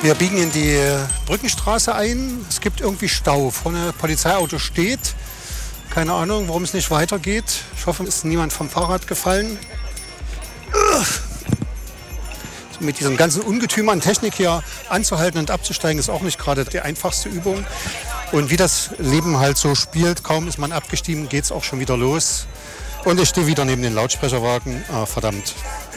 Wir biegen in die Brückenstraße ein. Es gibt irgendwie Stau. Vorne Polizeiauto steht. Keine Ahnung, warum es nicht weitergeht. Ich hoffe, es ist niemand vom Fahrrad gefallen. So, mit diesem ganzen Ungetüm an Technik hier anzuhalten und abzusteigen, ist auch nicht gerade die einfachste Übung. Und wie das Leben halt so spielt, kaum ist man abgestiegen, geht es auch schon wieder los. Und ich stehe wieder neben den Lautsprecherwagen. Ah, verdammt.